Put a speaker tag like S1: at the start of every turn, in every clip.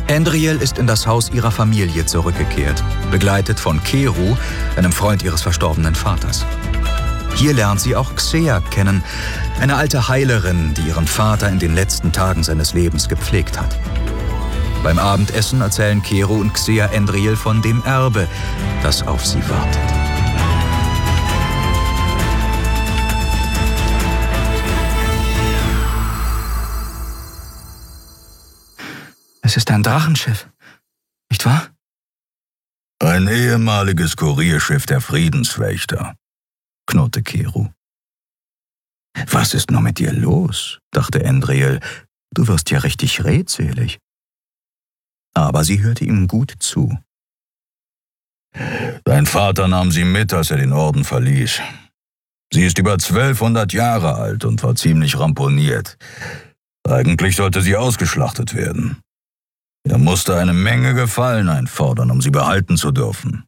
S1: Endriel ist in das Haus ihrer Familie zurückgekehrt, begleitet von Keru, einem Freund ihres verstorbenen Vaters. Hier lernt sie auch Xea kennen, eine alte Heilerin, die ihren Vater in den letzten Tagen seines Lebens gepflegt hat. Beim Abendessen erzählen Keru und Xea Endriel von dem Erbe, das auf sie wartet.
S2: Es ist ein Drachenschiff, nicht wahr?
S3: Ein ehemaliges Kurierschiff der Friedenswächter, knurrte Keru.
S1: Was ist nur mit dir los? Dachte Endriel. Du wirst ja richtig redselig. Aber sie hörte ihm gut zu.
S3: Dein Vater nahm sie mit, als er den Orden verließ. Sie ist über 1200 Jahre alt und war ziemlich ramponiert. Eigentlich sollte sie ausgeschlachtet werden. Er musste eine Menge Gefallen einfordern, um sie behalten zu dürfen.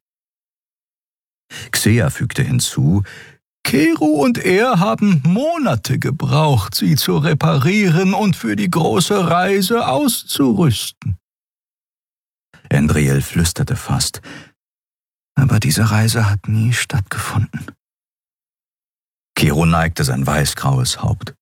S1: Xea fügte hinzu,
S2: Keru und er haben Monate gebraucht, sie zu reparieren und für die große Reise auszurüsten.
S1: Endriel flüsterte fast, aber diese Reise hat nie stattgefunden. Keru neigte sein weißgraues Haupt.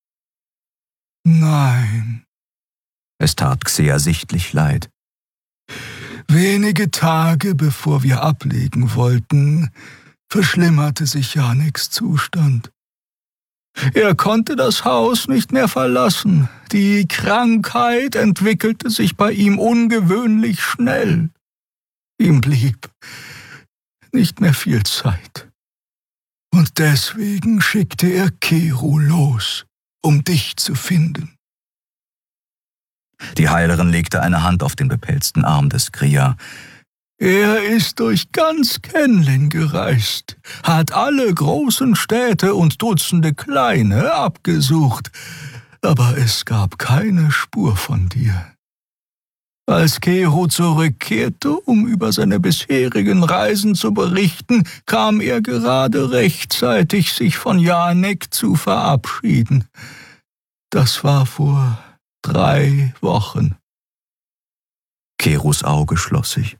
S2: Nein.
S1: Es tat Xea sichtlich leid.
S2: Wenige Tage bevor wir ablegen wollten, verschlimmerte sich Janeks Zustand. Er konnte das Haus nicht mehr verlassen. Die Krankheit entwickelte sich bei ihm ungewöhnlich schnell. Ihm blieb nicht mehr viel Zeit. Und deswegen schickte er Keru los, um dich zu finden.
S1: Die Heilerin legte eine Hand auf den bepelzten Arm des Kria.
S2: Er ist durch ganz Kenlin gereist, hat alle großen Städte und Dutzende kleine abgesucht, aber es gab keine Spur von dir. Als Keru zurückkehrte, um über seine bisherigen Reisen zu berichten, kam er gerade rechtzeitig, sich von Janek zu verabschieden. Das war vor 3 Wochen.
S1: Kerus Auge schloss sich.